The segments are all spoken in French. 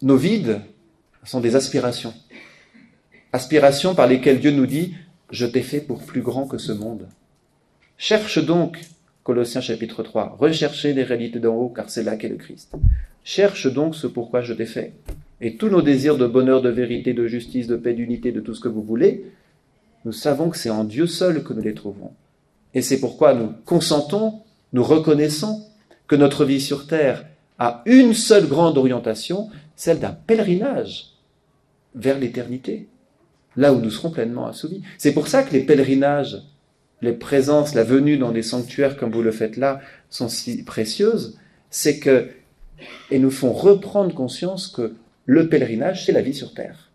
nos vides sont des aspirations. Aspirations par lesquelles Dieu nous dit « Je t'ai fait pour plus grand que ce monde ». Cherche donc, Colossiens chapitre 3, recherchez les réalités d'en haut, car c'est là qu'est le Christ. Cherche donc ce pourquoi je t'ai fait. Et tous nos désirs de bonheur, de vérité, de justice, de paix, d'unité, de tout ce que vous voulez, nous savons que c'est en Dieu seul que nous les trouvons. Et c'est pourquoi nous consentons, nous reconnaissons que notre vie sur terre a une seule grande orientation, celle d'un pèlerinage vers l'éternité, là où nous serons pleinement assouvis. C'est pour ça que les pèlerinages, les présences, la venue dans des sanctuaires comme vous le faites là, sont si précieuses, c'est que, et nous font reprendre conscience que le pèlerinage, c'est la vie sur terre.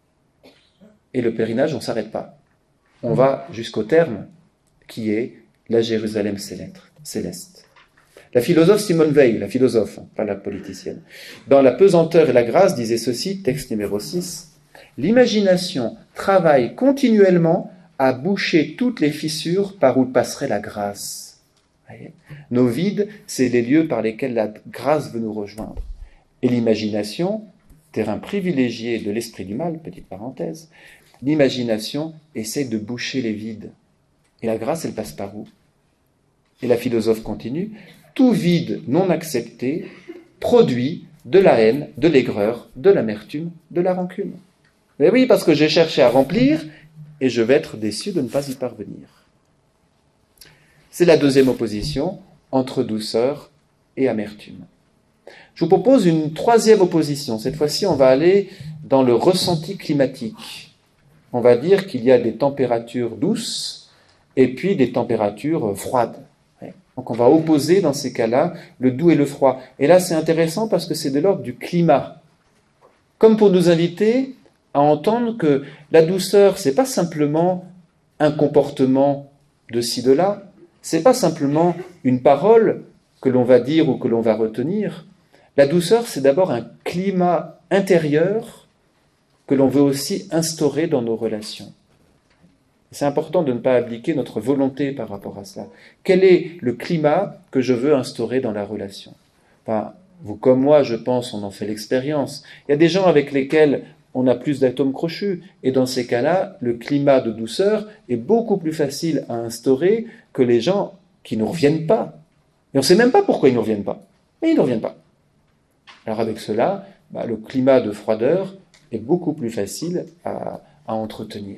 Et le pèlerinage, on ne s'arrête pas. On va jusqu'au terme, qui est la Jérusalem céleste. La philosophe Simone Veil, la philosophe, pas la politicienne, dans La pesanteur et la grâce, disait ceci, texte numéro 6, « L'imagination travaille continuellement à boucher toutes les fissures par où passerait la grâce. » Nos vides, c'est les lieux par lesquels la grâce veut nous rejoindre. Et l'imagination, terrain privilégié de l'esprit du mal, petite parenthèse, l'imagination essaie de boucher les vides. Et la grâce, elle passe par où? Et la philosophe continue, tout vide non accepté produit de la haine, de l'aigreur, de l'amertume, de la rancune. Mais oui, parce que j'ai cherché à remplir et je vais être déçu de ne pas y parvenir. C'est la deuxième opposition entre douceur et amertume. Je vous propose une troisième opposition. Cette fois-ci, on va aller dans le ressenti climatique. On va dire qu'il y a des températures douces et puis des températures froides. Donc on va opposer dans ces cas-là le doux et le froid. Et là, c'est intéressant parce que c'est de l'ordre du climat. Comme pour nous inviter à entendre que la douceur, c'est pas simplement un comportement de ci, de là, c'est pas simplement une parole que l'on va dire ou que l'on va retenir. La douceur, c'est d'abord un climat intérieur que l'on veut aussi instaurer dans nos relations. C'est important de ne pas abdiquer notre volonté par rapport à cela. Quel est le climat que je veux instaurer dans la relation? Enfin, vous comme moi, je pense, on en fait l'expérience. Il y a des gens avec lesquels on a plus d'atomes crochus, et dans ces cas-là, le climat de douceur est beaucoup plus facile à instaurer que les gens qui ne nous reviennent pas. Et on ne sait même pas pourquoi ils ne nous reviennent pas. Mais ils ne nous reviennent pas. Alors avec cela, le climat de froideur est beaucoup plus facile à entretenir.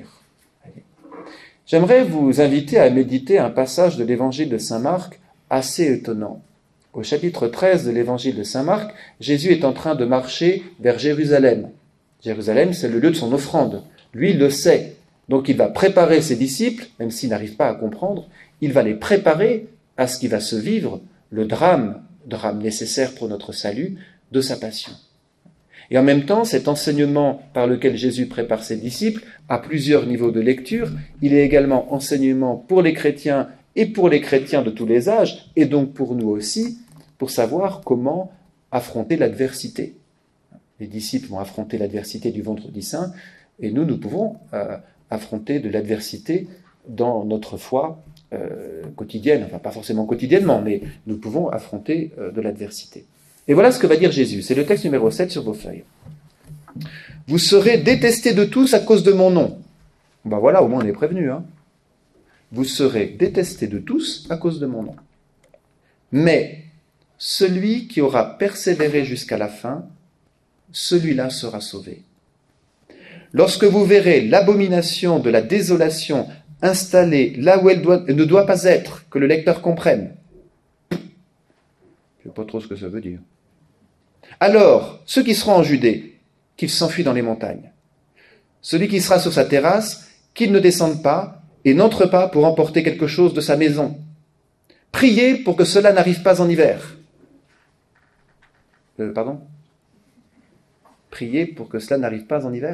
J'aimerais vous inviter à méditer un passage de l'évangile de saint Marc assez étonnant. Au chapitre 13 de l'évangile de saint Marc, Jésus est en train de marcher vers Jérusalem. Jérusalem, c'est le lieu de son offrande. Lui, il le sait. Donc il va préparer ses disciples, même s'ils n'arrivent pas à comprendre, il va les préparer à ce qui va se vivre, le drame nécessaire pour notre salut, de sa passion. Et en même temps, cet enseignement par lequel Jésus prépare ses disciples a plusieurs niveaux de lecture. Il est également enseignement pour les chrétiens et pour les chrétiens de tous les âges, et donc pour nous aussi, pour savoir comment affronter l'adversité. Les disciples vont affronter l'adversité du vendredi saint, et nous pouvons affronter de l'adversité dans notre foi quotidienne. Enfin, pas forcément quotidiennement, mais nous pouvons affronter de l'adversité. Et voilà ce que va dire Jésus. C'est le texte numéro 7 sur vos feuilles. Vous serez détestés de tous à cause de mon nom. Ben voilà, au moins on est prévenu. Vous serez détestés de tous à cause de mon nom. Mais celui qui aura persévéré jusqu'à la fin, celui-là sera sauvé. Lorsque vous verrez l'abomination de la désolation installée là où elle ne doit pas être, que le lecteur comprenne. Je ne sais pas trop ce que ça veut dire. Alors, ceux qui seront en Judée, qu'ils s'enfuient dans les montagnes. Celui qui sera sur sa terrasse, qu'il ne descende pas et n'entre pas pour emporter quelque chose de sa maison. Priez pour que cela n'arrive pas en hiver. Pardon ? Priez pour que cela n'arrive pas en hiver ?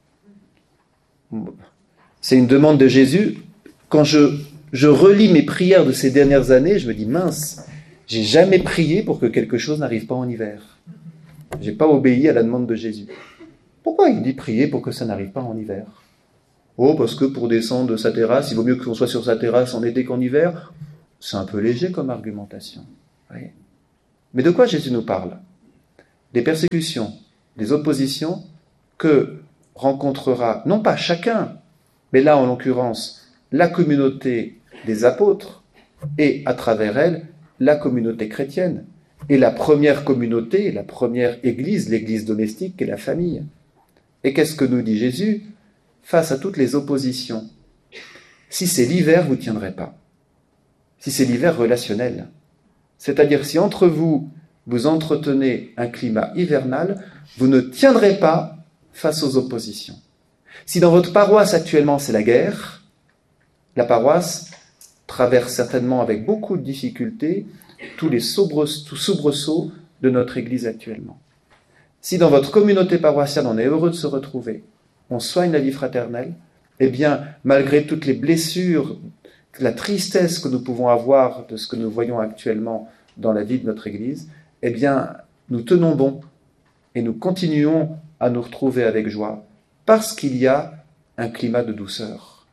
C'est une demande de Jésus. Quand je relis mes prières de ces dernières années, je me dis, mince, j'ai jamais prié pour que quelque chose n'arrive pas en hiver. J'ai pas obéi à la demande de Jésus. Pourquoi il dit prier pour que ça n'arrive pas en hiver? Oh, parce que pour descendre de sa terrasse, il vaut mieux qu'on soit sur sa terrasse en été qu'en hiver. C'est un peu léger comme argumentation. Oui. Mais de quoi Jésus nous parle? Des persécutions, les oppositions que rencontrera, non pas chacun, mais là en l'occurrence, la communauté des apôtres, et à travers elle, la communauté chrétienne. Et la première communauté, la première église, l'église domestique, est la famille. Et qu'est-ce que nous dit Jésus face à toutes les oppositions? Si c'est l'hiver, vous ne tiendrez pas. Si c'est l'hiver relationnel. C'est-à-dire si entre vous, vous entretenez un climat hivernal, vous ne tiendrez pas face aux oppositions. Si dans votre paroisse actuellement c'est la guerre, la paroisse traverse certainement avec beaucoup de difficultés tous les soubresauts de notre Église actuellement. Si dans votre communauté paroissiale on est heureux de se retrouver, on soigne la vie fraternelle, eh bien, malgré toutes les blessures, la tristesse que nous pouvons avoir de ce que nous voyons actuellement dans la vie de notre Église, eh bien, nous tenons bon et nous continuons à nous retrouver avec joie parce qu'il y a un climat de douceur.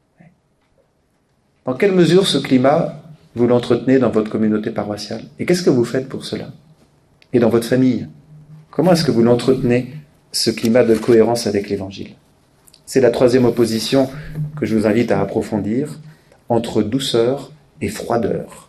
Dans quelle mesure ce climat, vous l'entretenez dans votre communauté paroissiale? Et qu'est-ce que vous faites pour cela? Et dans votre famille? Comment est-ce que vous l'entretenez, ce climat de cohérence avec l'Évangile? C'est la troisième opposition que je vous invite à approfondir, entre douceur et froideur.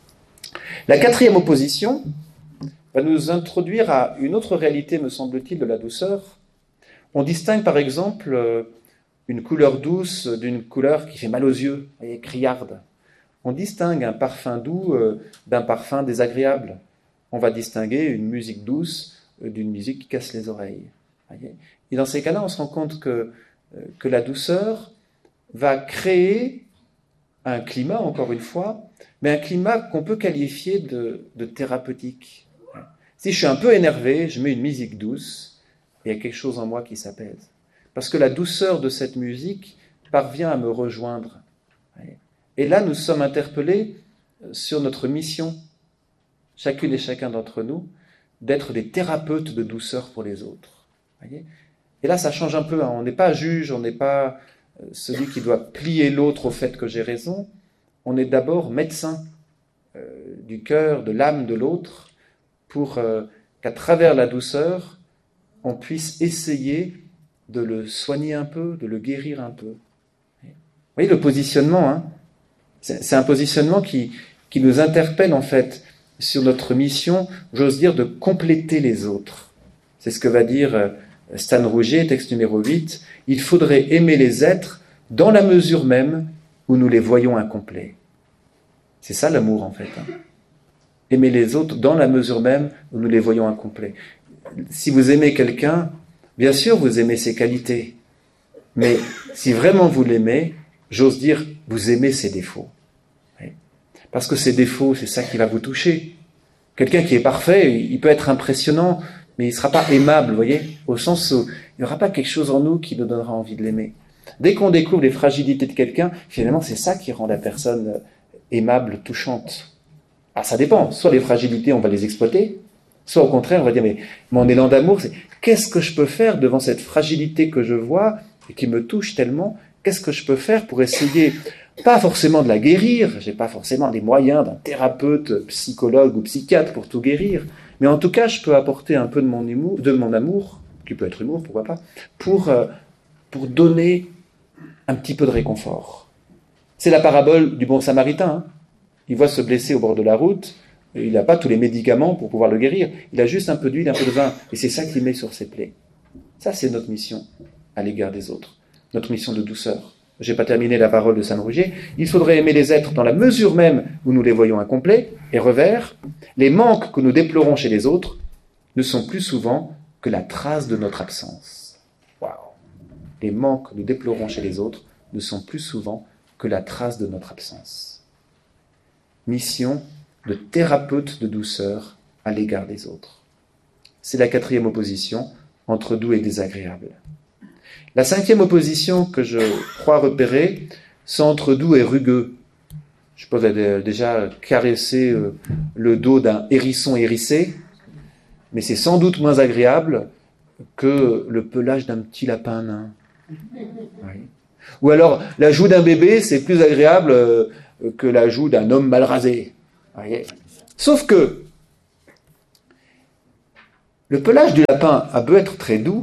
La quatrième opposition va nous introduire à une autre réalité, me semble-t-il, de la douceur. On distingue par exemple une couleur douce d'une couleur qui fait mal aux yeux, et criarde. On distingue un parfum doux d'un parfum désagréable. On va distinguer une musique douce d'une musique qui casse les oreilles. Et dans ces cas-là, on se rend compte que la douceur va créer un climat, encore une fois, mais un climat qu'on peut qualifier de thérapeutique. Si je suis un peu énervé, je mets une musique douce, et il y a quelque chose en moi qui s'apaise. Parce que la douceur de cette musique parvient à me rejoindre. Et là, nous sommes interpellés sur notre mission, chacune et chacun d'entre nous, d'être des thérapeutes de douceur pour les autres. Et là, ça change un peu. On n'est pas juge, on n'est pas celui qui doit plier l'autre au fait que j'ai raison. On est d'abord médecin du cœur, de l'âme de l'autre, pour qu'à travers la douceur, on puisse essayer de le soigner un peu, de le guérir un peu. Vous voyez le positionnement, c'est un positionnement qui nous interpelle en fait sur notre mission, j'ose dire, de compléter les autres. C'est ce que va dire Stan Rouget, texte numéro 8. Il faudrait aimer les êtres dans la mesure même où nous les voyons incomplets. C'est ça l'amour en fait. Aimer les autres dans la mesure même où nous les voyons incomplets. Si vous aimez quelqu'un, bien sûr vous aimez ses qualités, mais si vraiment vous l'aimez, j'ose dire, vous aimez ses défauts. Parce que ses défauts, c'est ça qui va vous toucher. Quelqu'un qui est parfait, il peut être impressionnant, mais il ne sera pas aimable, vous voyez, au sens où il n'y aura pas quelque chose en nous qui nous donnera envie de l'aimer. Dès qu'on découvre les fragilités de quelqu'un, finalement, c'est ça qui rend la personne aimable, touchante. Alors ça dépend, soit les fragilités, on va les exploiter, soit au contraire, on va dire, mais mon élan d'amour, c'est qu'est-ce que je peux faire devant cette fragilité que je vois et qui me touche tellement? Qu'est-ce que je peux faire pour essayer, pas forcément de la guérir, j'ai pas forcément les moyens d'un thérapeute, psychologue ou psychiatre pour tout guérir, mais en tout cas, je peux apporter un peu de mon amour, qui peut être humour, pourquoi pas, pour donner un petit peu de réconfort. C'est la parabole du bon samaritain. Il voit se blesser au bord de la route, et il n'a pas tous les médicaments pour pouvoir le guérir, il a juste un peu d'huile, un peu de vin, et c'est ça qu'il met sur ses plaies. Ça, c'est notre mission à l'égard des autres, notre mission de douceur. Je n'ai pas terminé la parole de Saint Rouget. Il faudrait aimer les êtres dans la mesure même où nous les voyons incomplets et revers. Les manques que nous déplorons chez les autres ne sont plus souvent que la trace de notre absence. Waouh! Les manques que nous déplorons chez les autres ne sont plus souvent que la trace de notre absence. Mission de thérapeute de douceur à l'égard des autres. C'est la quatrième opposition entre doux et désagréable. La cinquième opposition que je crois repérer, c'est entre doux et rugueux. Je peux déjà caresser le dos d'un hérisson hérissé, mais c'est sans doute moins agréable que le pelage d'un petit lapin nain. Oui. Ou alors, la joue d'un bébé, c'est plus agréable que la joue d'un homme mal rasé. Voyez. Sauf que, Le pelage du lapin a beau être très doux,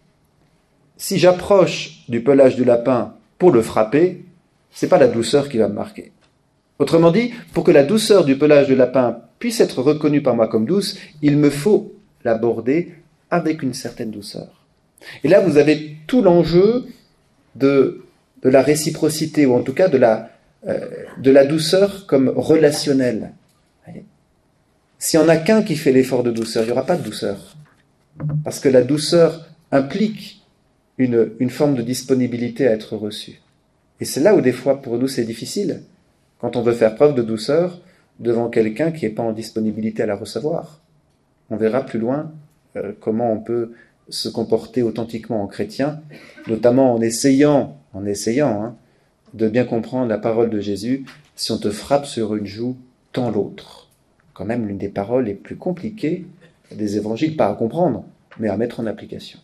si j'approche du pelage du lapin pour le frapper, c'est pas la douceur qui va me marquer. Autrement dit, pour que la douceur du pelage du lapin puisse être reconnue par moi comme douce, il me faut l'aborder avec une certaine douceur. Et là, vous avez tout l'enjeu de la réciprocité, ou en tout cas de la douceur comme relationnelle. S'il n'y en a qu'un qui fait l'effort de douceur, il n'y aura pas de douceur. Parce que la douceur implique une forme de disponibilité à être reçue. Et c'est là où des fois pour nous c'est difficile, quand on veut faire preuve de douceur devant quelqu'un qui n'est pas en disponibilité à la recevoir. On verra plus loin comment on peut se comporter authentiquement en chrétien, notamment en essayant de bien comprendre la parole de Jésus. Si on te frappe sur une joue, tends l'autre. Quand même l'une des paroles les plus compliquées des évangiles, pas à comprendre, mais à mettre en application.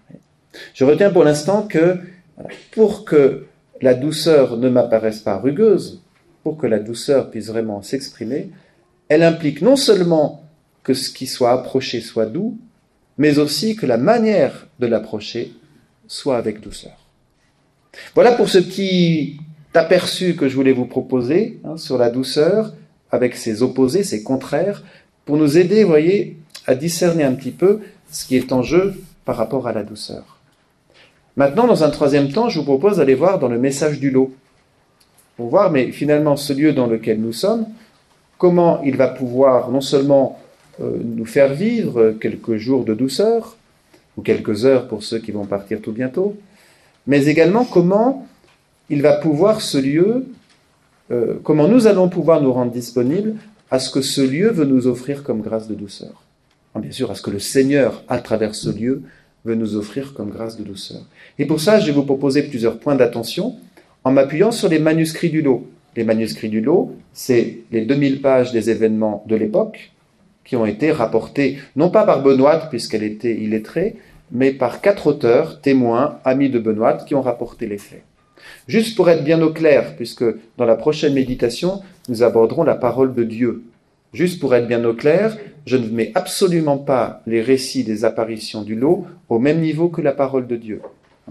Je retiens pour l'instant que pour que la douceur ne m'apparaisse pas rugueuse, pour que la douceur puisse vraiment s'exprimer, elle implique non seulement que ce qui soit approché soit doux, mais aussi que la manière de l'approcher soit avec douceur. Voilà pour ce petit aperçu que je voulais vous proposer sur la douceur, avec ses opposés, ses contraires, pour nous aider, vous voyez, à discerner un petit peu ce qui est en jeu par rapport à la douceur. Maintenant, dans un troisième temps, je vous propose d'aller voir dans le message du lot, pour voir, mais finalement, ce lieu dans lequel nous sommes, comment il va pouvoir non seulement nous faire vivre quelques jours de douceur, ou quelques heures pour ceux qui vont partir tout bientôt, mais également comment il va pouvoir ce lieu, comment nous allons pouvoir nous rendre disponibles à ce que ce lieu veut nous offrir comme grâce de douceur. Bien sûr, à ce que le Seigneur, à travers ce lieu, veut nous offrir comme grâce de douceur. Et pour ça, je vais vous proposer plusieurs points d'attention en m'appuyant sur les manuscrits du lot. Les manuscrits du lot, c'est les 2000 pages des événements de l'époque qui ont été rapportés, non pas par Benoît, puisqu'elle était illettrée, mais par 4 auteurs, témoins, amis de Benoît, qui ont rapporté les faits. Juste pour être bien au clair, puisque dans la prochaine méditation, nous aborderons la parole de Dieu. Juste pour être bien au clair, je ne mets absolument pas les récits des apparitions du lot au même niveau que la parole de Dieu.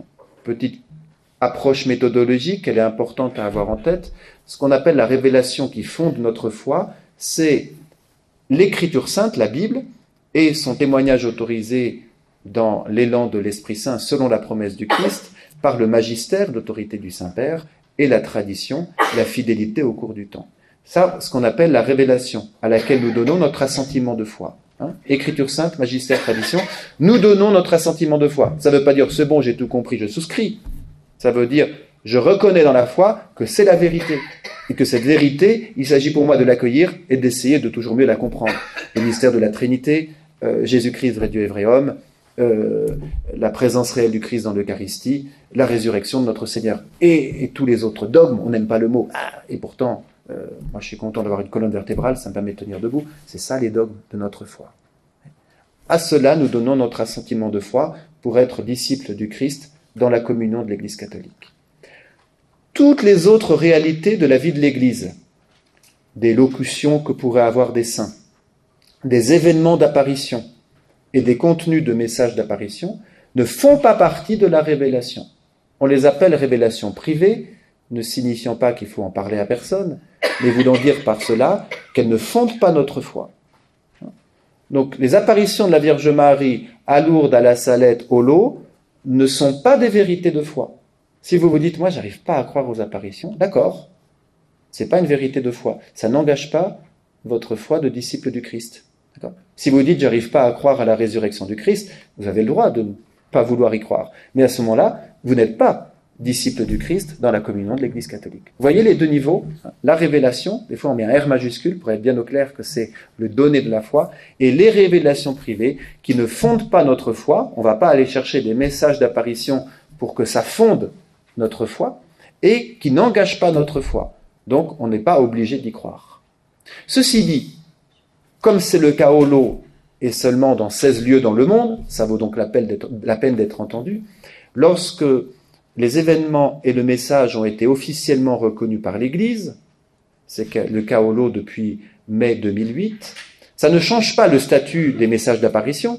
Petite approche méthodologique, elle est importante à avoir en tête. Ce qu'on appelle la révélation qui fonde notre foi, c'est l'Écriture sainte, la Bible, et son témoignage autorisé dans l'élan de l'Esprit Saint selon la promesse du Christ, par le magistère, l'autorité du Saint-Père, et la tradition, la fidélité au cours du temps. Ça, ce qu'on appelle la révélation, à laquelle nous donnons notre assentiment de foi. Écriture sainte, magistère, tradition, nous donnons notre assentiment de foi. Ça ne veut pas dire, c'est bon, j'ai tout compris, je souscris. Ça veut dire, je reconnais dans la foi que c'est la vérité. Et que cette vérité, il s'agit pour moi de l'accueillir et d'essayer de toujours mieux la comprendre. Le mystère de la Trinité, Jésus-Christ, vrai Dieu et vrai homme, la présence réelle du Christ dans l'Eucharistie, la résurrection de notre Seigneur. Et tous les autres dogmes, on n'aime pas le mot. Et pourtant, moi je suis content d'avoir une colonne vertébrale, ça me permet de tenir debout. C'est ça les dogmes de notre foi. À cela, nous donnons notre assentiment de foi pour être disciples du Christ dans la communion de l'Église catholique. Toutes les autres réalités de la vie de l'Église, des locutions que pourraient avoir des saints, des événements d'apparition et des contenus de messages d'apparition, ne font pas partie de la révélation. On les appelle révélations privées, ne signifiant pas qu'il faut en parler à personne, mais voulant dire par cela qu'elles ne fondent pas notre foi. Donc les apparitions de la Vierge Marie à Lourdes, à la Salette, au lot, ne sont pas des vérités de foi. Si vous vous dites, moi, j'arrive pas à croire aux apparitions, d'accord, c'est pas une vérité de foi. Ça n'engage pas votre foi de disciple du Christ. D'accord ? Si vous dites, j'arrive pas à croire à la résurrection du Christ, vous avez le droit de ne pas vouloir y croire. Mais à ce moment-là, vous n'êtes pas disciple du Christ dans la communion de l'Église catholique. Vous voyez les deux niveaux, la révélation, des fois on met un R majuscule pour être bien au clair que c'est le donné de la foi, et les révélations privées qui ne fondent pas notre foi. On ne va pas aller chercher des messages d'apparition pour que ça fonde notre foi, et qui n'engagent pas notre foi. Donc on n'est pas obligé d'y croire. Ceci dit, comme c'est le cas au lot, et seulement dans 16 lieux dans le monde, ça vaut donc la peine d'être entendu, lorsque les événements et le message ont été officiellement reconnus par l'Église, c'est le cas au lot depuis mai 2008, ça ne change pas le statut des messages d'apparition,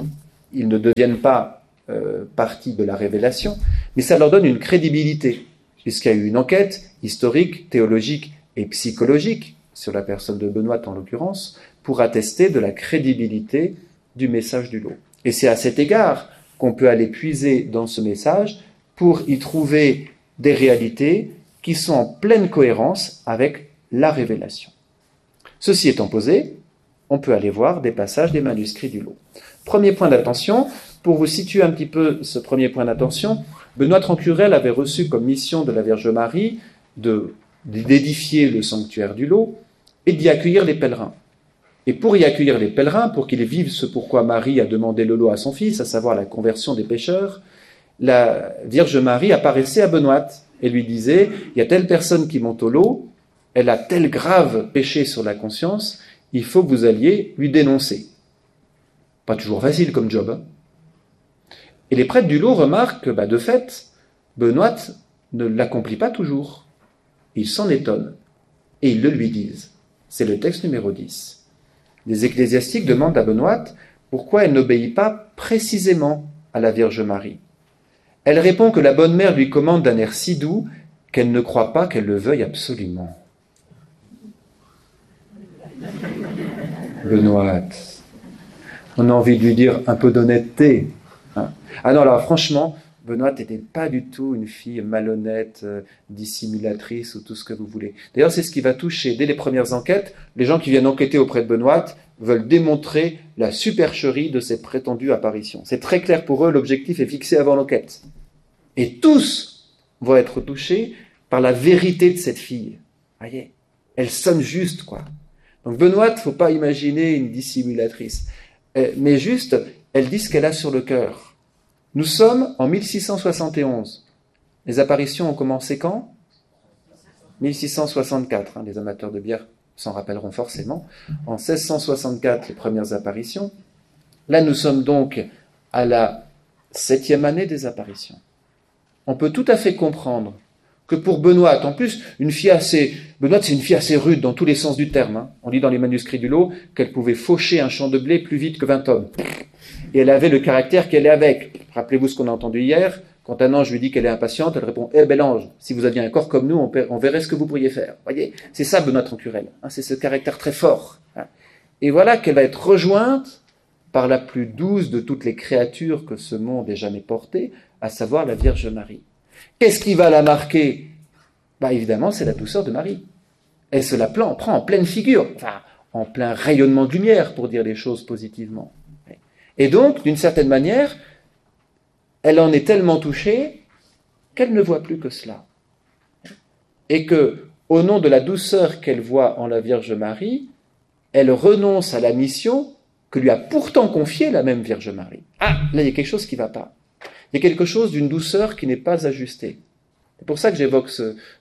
ils ne deviennent pas partie de la révélation, mais ça leur donne une crédibilité, puisqu'il y a eu une enquête historique, théologique et psychologique sur la personne de Benoît en l'occurrence, pour attester de la crédibilité du message du lot. Et c'est à cet égard qu'on peut aller puiser dans ce message pour y trouver des réalités qui sont en pleine cohérence avec la révélation. Ceci étant posé, on peut aller voir des passages des manuscrits du lot. Premier point d'attention, pour vous situer un petit peu ce premier point d'attention, Benoît Trancurel avait reçu comme mission de la Vierge Marie d'édifier le sanctuaire du lot et d'y accueillir les pèlerins. Et pour y accueillir les pèlerins, pour qu'ils vivent ce pourquoi Marie a demandé le lot à son fils, à savoir la conversion des pécheurs, la Vierge Marie apparaissait à Benoît et lui disait « Il y a telle personne qui monte au lot, elle a tel grave péché sur la conscience, il faut que vous alliez lui dénoncer. » Pas toujours facile comme job. Hein. Et les prêtres du lot remarquent que, de fait, Benoît ne l'accomplit pas toujours. Ils s'en étonnent et ils le lui disent. C'est le texte numéro 10. Les ecclésiastiques demandent à Benoît pourquoi elle n'obéit pas précisément à la Vierge Marie. Elle répond que la bonne mère lui commande d'un air si doux qu'elle ne croit pas qu'elle le veuille absolument. Benoît, on a envie de lui dire un peu d'honnêteté. Hein. Ah non, alors franchement, Benoît n'était pas du tout une fille malhonnête, dissimulatrice ou tout ce que vous voulez. D'ailleurs, c'est ce qui va toucher, dès les premières enquêtes, les gens qui viennent enquêter auprès de Benoît veulent démontrer la supercherie de ses prétendues apparitions. C'est très clair pour eux, l'objectif est fixé avant l'enquête. Et tous vont être touchés par la vérité de cette fille. Voyez, elle sonne juste, quoi. Donc Benoît, il ne faut pas imaginer une dissimulatrice, mais juste, elle dit ce qu'elle a sur le cœur. Nous sommes en 1671. Les apparitions ont commencé quand ? 1664. Les amateurs de bière s'en rappelleront forcément. En 1664, les premières apparitions. Là, nous sommes donc à la 7e année des apparitions. On peut tout à fait comprendre que pour Benoît, en plus, Benoît, c'est une fille assez rude dans tous les sens du terme. Hein. On lit dans les manuscrits du lot qu'elle pouvait faucher un champ de blé plus vite que 20 hommes. Et elle avait le caractère qu'elle est avec. Rappelez-vous ce qu'on a entendu hier. Quand un ange lui dit qu'elle est impatiente, elle répond « Eh bel ange, si vous aviez un corps comme nous, on verrait ce que vous pourriez faire. » Voyez, c'est ça Benoît Trancurel. Hein, c'est ce caractère très fort. Hein. Et voilà qu'elle va être rejointe par la plus douce de toutes les créatures que ce monde ait jamais portées, à savoir la Vierge Marie. Qu'est-ce qui va la marquer ? Évidemment, c'est la douceur de Marie. Elle se la prend en pleine figure, enfin, en plein rayonnement de lumière, pour dire les choses positivement. Et donc, d'une certaine manière, elle en est tellement touchée qu'elle ne voit plus que cela. Et que, au nom de la douceur qu'elle voit en la Vierge Marie, elle renonce à la mission que lui a pourtant confiée la même Vierge Marie. Ah, là, il y a quelque chose qui ne va pas. Il y a quelque chose d'une douceur qui n'est pas ajustée. C'est pour ça que j'évoque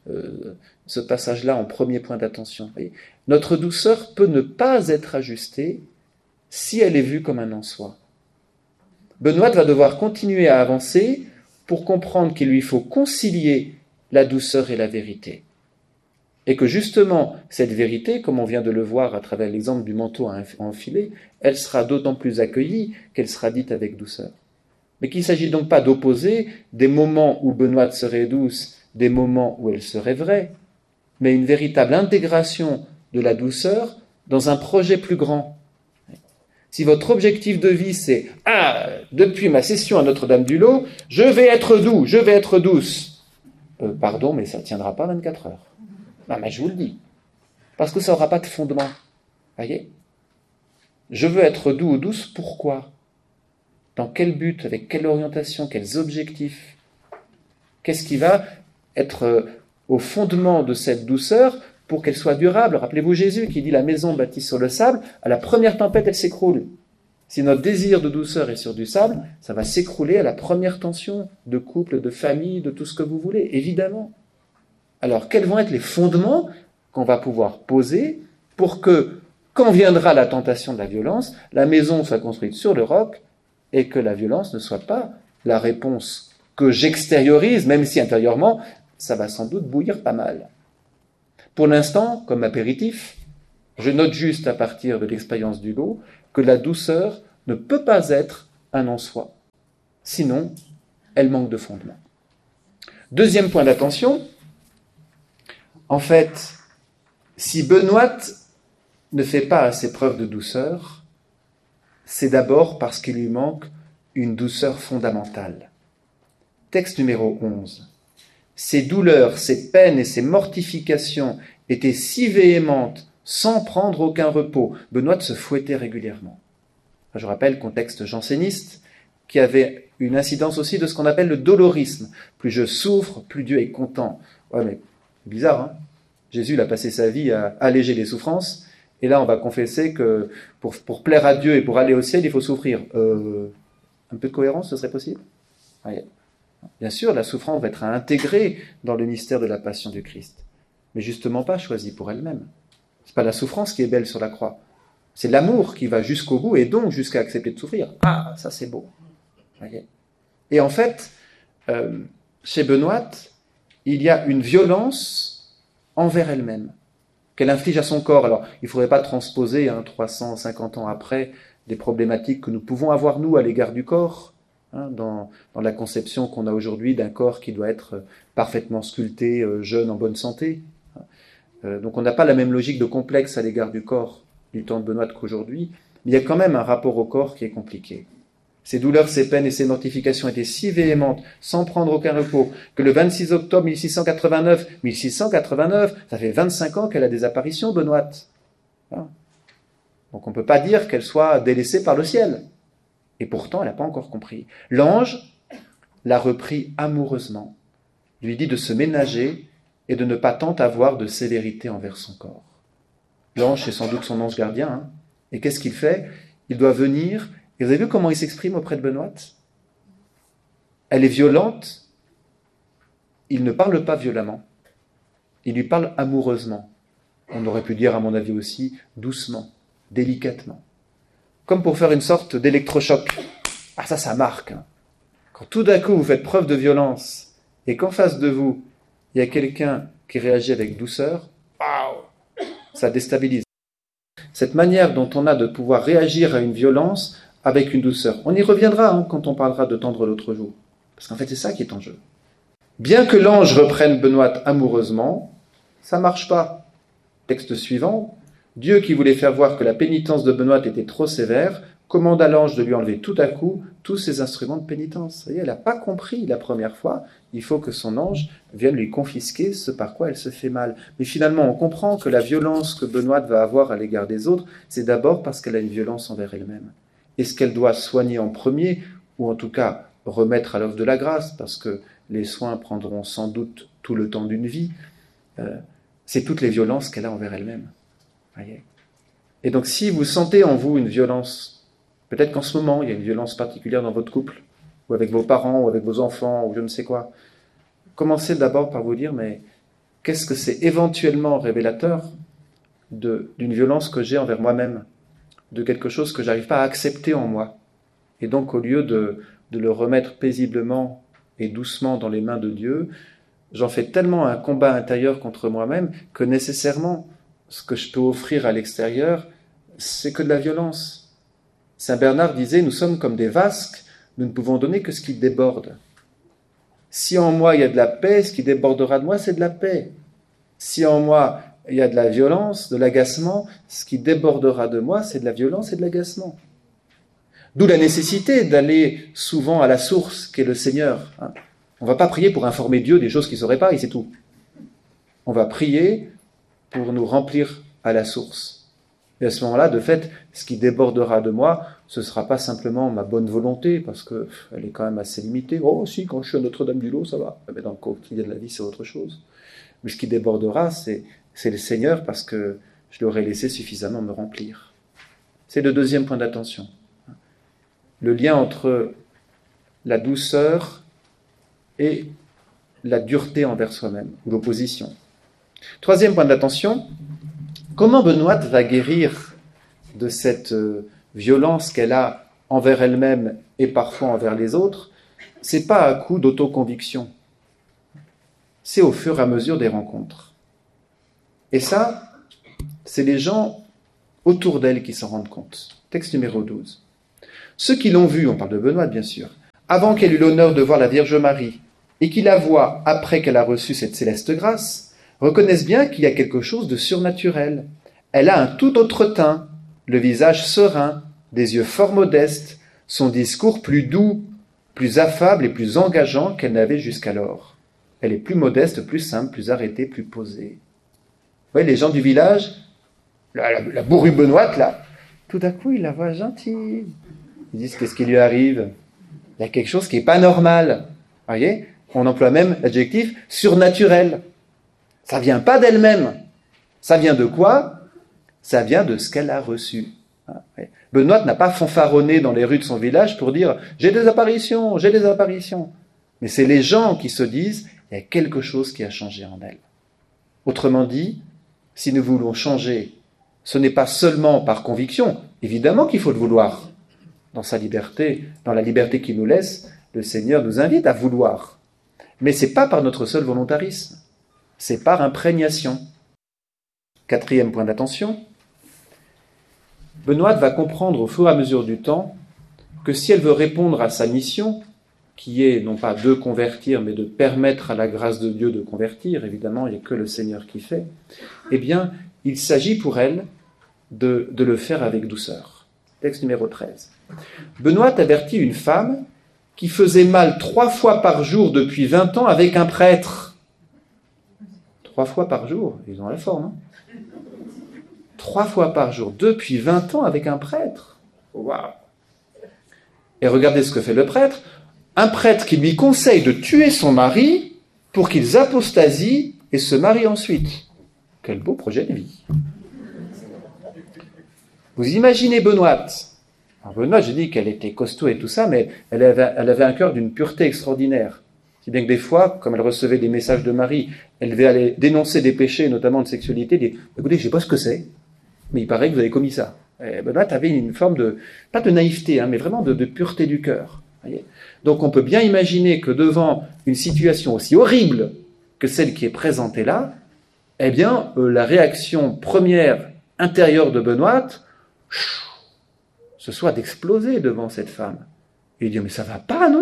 ce passage-là en premier point d'attention. Notre douceur peut ne pas être ajustée si elle est vue comme un en soi. Benoît va devoir continuer à avancer pour comprendre qu'il lui faut concilier la douceur et la vérité. Et que justement, cette vérité, comme on vient de le voir à travers l'exemple du manteau à enfiler, elle sera d'autant plus accueillie qu'elle sera dite avec douceur. Mais qu'il ne s'agit donc pas d'opposer des moments où Benoît serait douce, des moments où elle serait vraie, mais une véritable intégration de la douceur dans un projet plus grand. Si votre objectif de vie c'est « Ah, depuis ma session à Notre-Dame-du-Lot, je vais être doux, je vais être douce », pardon, mais ça ne tiendra pas 24 heures. Non, mais je vous le dis. Parce que ça n'aura pas de fondement. Voyez ? Je veux être doux ou douce, pourquoi ? Dans quel but ? Avec quelle orientation ? Quels objectifs ? Qu'est-ce qui va être au fondement de cette douceur pour qu'elle soit durable ? Rappelez-vous Jésus qui dit « La maison bâtie sur le sable, à la première tempête, elle s'écroule. » Si notre désir de douceur est sur du sable, ça va s'écrouler à la première tension de couple, de famille, de tout ce que vous voulez, évidemment. Alors, quels vont être les fondements qu'on va pouvoir poser pour que, quand viendra la tentation de la violence, la maison soit construite sur le roc et que la violence ne soit pas la réponse que j'extériorise, même si intérieurement, ça va sans doute bouillir pas mal. Pour l'instant, comme apéritif, je note juste à partir de l'expérience du lot que la douceur ne peut pas être un non-soi. Sinon, elle manque de fondement. Deuxième point d'attention, en fait, si Benoît ne fait pas assez preuve de douceur, c'est d'abord parce qu'il lui manque une douceur fondamentale. Texte numéro 11. Ces douleurs, ces peines et ces mortifications étaient si véhémentes, sans prendre aucun repos. Benoît se fouettait régulièrement. Je rappelle, contexte janséniste, qui avait une incidence aussi de ce qu'on appelle le dolorisme. Plus je souffre, plus Dieu est content. Ouais, mais bizarre, hein? Jésus, il a passé sa vie à alléger les souffrances, et là, on va confesser que pour plaire à Dieu et pour aller au ciel, il faut souffrir. Un peu de cohérence, ce serait possible? Ouais. Bien sûr, la souffrance va être intégrée dans le mystère de la passion du Christ, mais justement pas choisie pour elle-même. C'est pas la souffrance qui est belle sur la croix, c'est l'amour qui va jusqu'au bout et donc jusqu'à accepter de souffrir. Ah, ça c'est beau. Voyez. Et en fait, chez Benoît, il y a une violence envers elle-même qu'elle inflige à son corps. Alors, il ne faudrait pas transposer 350 ans après des problématiques que nous pouvons avoir, nous, à l'égard du corps, dans la conception qu'on a aujourd'hui d'un corps qui doit être parfaitement sculpté, jeune, en bonne santé. Donc on n'a pas la même logique de complexe à l'égard du corps du temps de Benoît qu'aujourd'hui, mais il y a quand même un rapport au corps qui est compliqué. Ces douleurs, ces peines et ces mortifications étaient si véhémentes, sans prendre aucun repos, que le 26 octobre 1689, ça fait 25 ans qu'elle a des apparitions, Benoît. Donc on ne peut pas dire qu'elle soit délaissée par le ciel. Et pourtant, elle n'a pas encore compris. L'ange l'a repris amoureusement, lui dit de se ménager et de ne pas tant avoir de sévérité envers son corps. L'ange, c'est sans doute son ange gardien. Et qu'est-ce qu'il fait? Il doit venir. Et vous avez vu comment il s'exprime auprès de Benoît? Elle est violente. Il ne parle pas violemment. Il lui parle amoureusement. On aurait pu dire, à mon avis aussi, doucement, délicatement. Comme pour faire une sorte d'électrochoc. Ah, ça marque. Quand tout d'un coup, vous faites preuve de violence et qu'en face de vous, il y a quelqu'un qui réagit avec douceur, waouh, ça déstabilise. Cette manière dont on a de pouvoir réagir à une violence avec une douceur. On y reviendra quand on parlera de tendre l'autre jour. Parce qu'en fait, c'est ça qui est en jeu. Bien que l'ange reprenne Benoît amoureusement, ça ne marche pas. Texte suivant, Dieu qui voulait faire voir que la pénitence de Benoît était trop sévère, commande à l'ange de lui enlever tout à coup tous ses instruments de pénitence. Vous voyez, elle n'a pas compris la première fois, il faut que son ange vienne lui confisquer ce par quoi elle se fait mal. Mais finalement, on comprend que la violence que Benoît va avoir à l'égard des autres, c'est d'abord parce qu'elle a une violence envers elle-même. Et ce qu'elle doit soigner en premier, ou en tout cas remettre à l'œuvre de la grâce, parce que les soins prendront sans doute tout le temps d'une vie, c'est toutes les violences qu'elle a envers elle-même. Voyez. Et donc si vous sentez en vous une violence, peut-être qu'en ce moment il y a une violence particulière dans votre couple, ou avec vos parents, ou avec vos enfants, ou je ne sais quoi, commencez d'abord par vous dire, mais qu'est-ce que c'est éventuellement révélateur d'une violence que j'ai envers moi-même, de quelque chose que je n'arrive pas à accepter en moi. Et donc au lieu de le remettre paisiblement et doucement dans les mains de Dieu, j'en fais tellement un combat intérieur contre moi-même que nécessairement, ce que je peux offrir à l'extérieur, c'est que de la violence. Saint Bernard disait, nous sommes comme des vasques, nous ne pouvons donner que ce qui déborde. Si en moi il y a de la paix, ce qui débordera de moi, c'est de la paix. Si en moi il y a de la violence, de l'agacement, ce qui débordera de moi, c'est de la violence et de l'agacement. D'où la nécessité d'aller souvent à la source, qu'est le Seigneur. On ne va pas prier pour informer Dieu des choses qu'il ne saurait pas, et c'est tout. On va prier pour nous remplir à la source. Et à ce moment-là, de fait, ce qui débordera de moi, ce ne sera pas simplement ma bonne volonté, parce qu'elle est quand même assez limitée. Oh si, quand je suis à Notre-Dame-du-Lot, ça va. Mais dans le quotidien de la vie, c'est autre chose. Mais ce qui débordera, c'est le Seigneur, parce que je l'aurai laissé suffisamment me remplir. C'est le deuxième point d'attention. Le lien entre la douceur et la dureté envers soi-même, ou l'opposition. Troisième point d'attention, comment Benoît va guérir de cette violence qu'elle a envers elle-même et parfois envers les autres? C'est pas à coup d'autoconviction, c'est au fur et à mesure des rencontres. Et ça, c'est les gens autour d'elle qui s'en rendent compte. Texte numéro 12. Ceux qui l'ont vue, on parle de Benoît bien sûr, avant qu'elle eût l'honneur de voir la Vierge Marie, et qui la voient après qu'elle a reçu cette céleste grâce, reconnaissent bien qu'il y a quelque chose de surnaturel. Elle a un tout autre teint, le visage serein, des yeux fort modestes, son discours plus doux, plus affable et plus engageant qu'elle n'avait jusqu'alors. Elle est plus modeste, plus simple, plus arrêtée, plus posée. Vous voyez, les gens du village, la bourrue Benoîte, là, tout à coup, ils la voient gentille. Ils disent, qu'est-ce qui lui arrive? Il y a quelque chose qui n'est pas normal. Vous voyez, on emploie même l'adjectif surnaturel. Ça vient pas d'elle-même. Ça vient de quoi? Ça vient de ce qu'elle a reçu. Benoît n'a pas fanfaronné dans les rues de son village pour dire « j'ai des apparitions, j'ai des apparitions ». Mais c'est les gens qui se disent « il y a quelque chose qui a changé en elle ». Autrement dit, si nous voulons changer, ce n'est pas seulement par conviction, évidemment qu'il faut le vouloir. Dans sa liberté, dans la liberté qu'il nous laisse, le Seigneur nous invite à vouloir. Mais ce n'est pas par notre seul volontarisme, c'est par imprégnation. Quatrième point d'attention, Benoît va comprendre au fur et à mesure du temps que si elle veut répondre à sa mission, qui est non pas de convertir, mais de permettre à la grâce de Dieu de convertir, évidemment, il n'y a que le Seigneur qui fait, eh bien, il s'agit pour elle de le faire avec douceur. Texte numéro 13. Benoît avertit une femme qui faisait mal 3 fois par jour depuis 20 ans avec un prêtre. 3 fois par jour, ils ont la forme, hein? 3 fois par jour, depuis 20 ans avec un prêtre. Waouh! Et regardez ce que fait le prêtre. Un prêtre qui lui conseille de tuer son mari pour qu'ils apostasient et se marient ensuite. Quel beau projet de vie. Vous imaginez Benoît. Alors Benoît, j'ai dit qu'elle était costaud et tout ça, mais elle avait un cœur d'une pureté extraordinaire. Si bien que des fois, comme elle recevait des messages de Marie, elle devait aller dénoncer des péchés, notamment de sexualité, dire « Écoutez, je ne sais pas ce que c'est, mais il paraît que vous avez commis ça. » Et Benoît avait une forme de, pas de naïveté, mais vraiment de pureté du cœur. Voyez. Donc on peut bien imaginer que devant une situation aussi horrible que celle qui est présentée là, eh bien, la réaction première intérieure de Benoît, ce soit d'exploser devant cette femme. Et il dit « Mais ça va pas, non ?»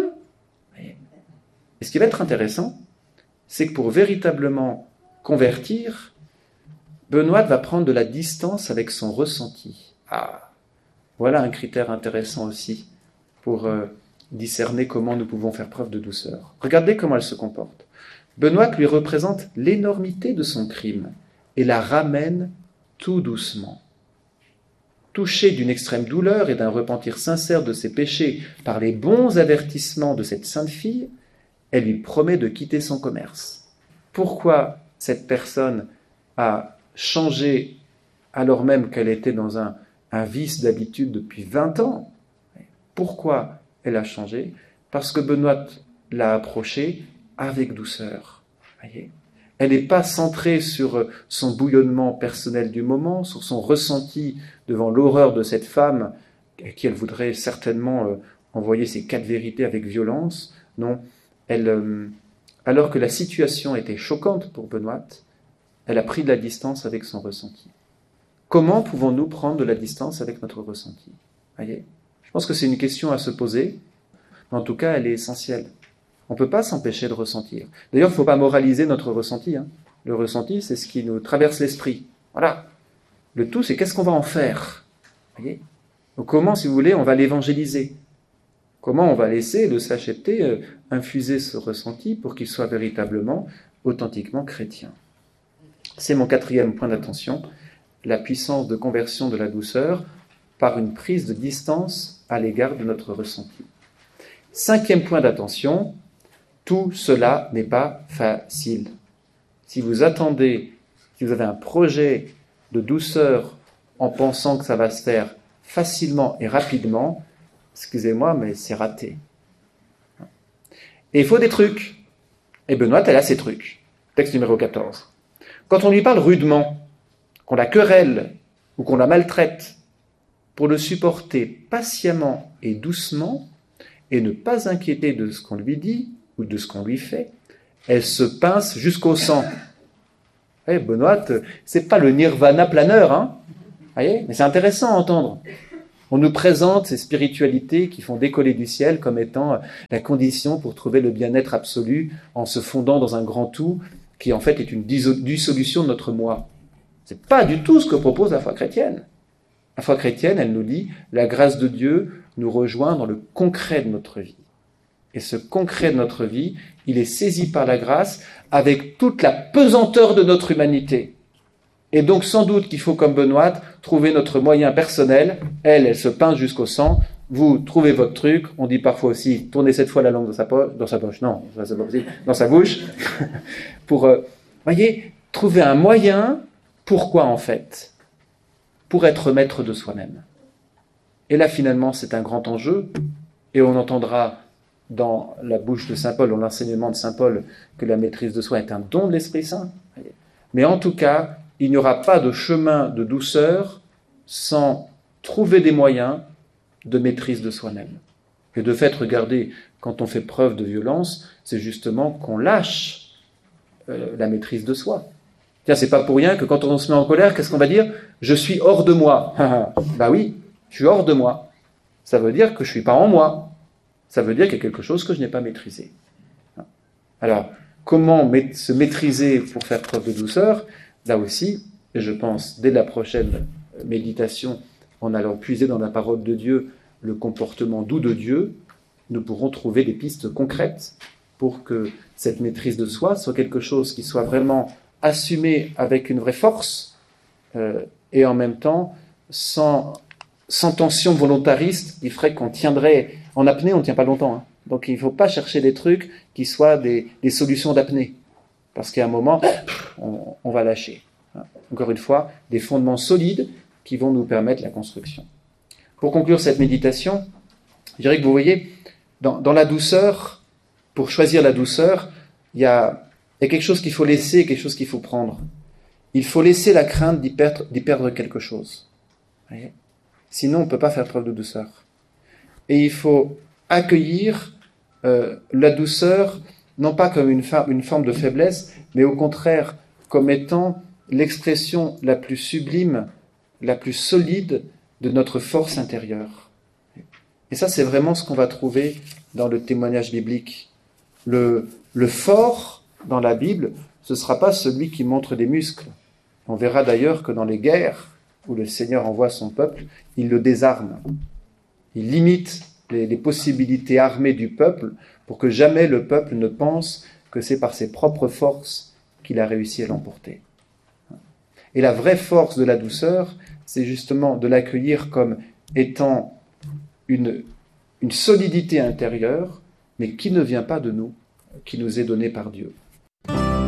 Et ce qui va être intéressant, c'est que pour véritablement convertir, Benoît va prendre de la distance avec son ressenti. Ah, voilà un critère intéressant aussi pour discerner comment nous pouvons faire preuve de douceur. Regardez comment elle se comporte. Benoît lui représente l'énormité de son crime et la ramène tout doucement. Touchée d'une extrême douleur et d'un repentir sincère de ses péchés par les bons avertissements de cette sainte fille, elle lui promet de quitter son commerce. Pourquoi cette personne a changé alors même qu'elle était dans un vice d'habitude depuis 20 ans? Pourquoi elle a changé? Parce que Benoît l'a approchée avec douceur. Voyez, elle n'est pas centrée sur son bouillonnement personnel du moment, sur son ressenti devant l'horreur de cette femme à qui elle voudrait certainement envoyer ses 4 vérités avec violence. Non, alors que la situation était choquante pour Benoît, elle a pris de la distance avec son ressenti. Comment pouvons-nous prendre de la distance avec notre ressenti? Voyez, je pense que c'est une question à se poser, mais en tout cas, elle est essentielle. On ne peut pas s'empêcher de ressentir. D'ailleurs, il ne faut pas moraliser notre ressenti. Hein. Le ressenti, c'est ce qui nous traverse l'esprit. Voilà. Le tout, c'est qu'est-ce qu'on va en faire? Voyez. Donc comment, si vous voulez, on va l'évangéliser? Comment on va laisser le sachet infuser ce ressenti pour qu'il soit véritablement, authentiquement chrétien? C'est mon 4e point d'attention, la puissance de conversion de la douceur par une prise de distance à l'égard de notre ressenti. 5e point d'attention, tout cela n'est pas facile. Si vous attendez, si vous avez un projet de douceur en pensant que ça va se faire facilement et rapidement, excusez-moi, mais c'est raté. Et il faut des trucs. Et Benoît, elle a ses trucs. Texte numéro 14. Quand on lui parle rudement, qu'on la querelle ou qu'on la maltraite, pour le supporter patiemment et doucement, et ne pas inquiéter de ce qu'on lui dit ou de ce qu'on lui fait, elle se pince jusqu'au sang. Vous Benoît, c'est pas le nirvana planeur, hein? Voyez, mais c'est intéressant à entendre. On nous présente ces spiritualités qui font décoller du ciel comme étant la condition pour trouver le bien-être absolu en se fondant dans un grand tout qui en fait est une dissolution de notre moi. C'est pas du tout ce que propose la foi chrétienne. La foi chrétienne, elle nous dit, la grâce de Dieu nous rejoint dans le concret de notre vie. Et ce concret de notre vie, il est saisi par la grâce avec toute la pesanteur de notre humanité. Et donc sans doute qu'il faut, comme Benoît, trouver notre moyen personnel. Elle se pince jusqu'au sang. Vous trouvez votre truc. On dit parfois aussi, tournez cette fois la langue dans sa poche, non, c'est pas possible, dans sa bouche. Pour, voyez, trouver un moyen. Pourquoi en fait ? Pour être maître de soi-même. Et là finalement c'est un grand enjeu. Et on entendra dans la bouche de saint Paul, dans l'enseignement de saint Paul, que la maîtrise de soi est un don de l'Esprit Saint. Mais en tout cas, il n'y aura pas de chemin de douceur sans trouver des moyens de maîtrise de soi-même. Et de fait, regardez, quand on fait preuve de violence, c'est justement qu'on lâche la maîtrise de soi. Tiens, c'est pas pour rien que quand on se met en colère, qu'est-ce qu'on va dire ? Je suis hors de moi. Bah oui, je suis hors de moi. Ça veut dire que je suis pas en moi. Ça veut dire qu'il y a quelque chose que je n'ai pas maîtrisé. Alors, comment se maîtriser pour faire preuve de douceur ? Là aussi, je pense, dès la prochaine méditation, en allant puiser dans la parole de Dieu le comportement doux de Dieu, nous pourrons trouver des pistes concrètes pour que cette maîtrise de soi soit quelque chose qui soit vraiment assumé avec une vraie force et en même temps sans tension volontariste qui ferait qu'on tiendrait en apnée, on ne tient pas longtemps. Donc il ne faut pas chercher des trucs qui soient des solutions d'apnée. Parce qu'à un moment, on va lâcher. Encore une fois, des fondements solides qui vont nous permettre la construction. Pour conclure cette méditation, je dirais que vous voyez, dans la douceur, pour choisir la douceur, il y a quelque chose qu'il faut laisser et quelque chose qu'il faut prendre. Il faut laisser la crainte d'y perdre quelque chose. Voyez ? Sinon, on ne peut pas faire preuve de douceur. Et il faut accueillir la douceur, non pas comme une forme de faiblesse, mais au contraire comme étant l'expression la plus sublime, la plus solide de notre force intérieure. Et ça, c'est vraiment ce qu'on va trouver dans le témoignage biblique. Le fort dans la Bible, ce ne sera pas celui qui montre des muscles. On verra d'ailleurs que dans les guerres où le Seigneur envoie son peuple, il le désarme. Il limite les possibilités armées du peuple pour que jamais le peuple ne pense que c'est par ses propres forces qu'il a réussi à l'emporter. Et la vraie force de la douceur, c'est justement de l'accueillir comme étant une solidité intérieure, mais qui ne vient pas de nous, qui nous est donnée par Dieu.